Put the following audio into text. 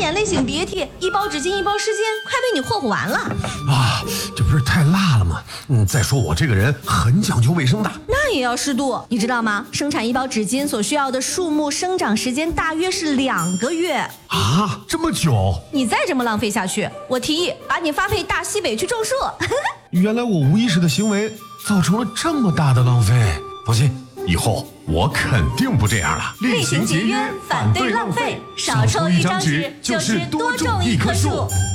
眼泪擤鼻涕，一包纸巾一包湿巾，快被你霍霍完了啊！这不是太辣了吗？再说我这个人很讲究卫生的， 那也要适度，你知道吗？生产一包纸巾所需要的树木生长时间大约是2个月啊，这么久？ 你再这么浪费下去，我提议把你发配大西北去种树。 原来我无意识的行为造成了这么大的浪费。放心，以后我肯定不这样了。 厉行节约，反对浪费，少抽一张纸就是多种一棵树。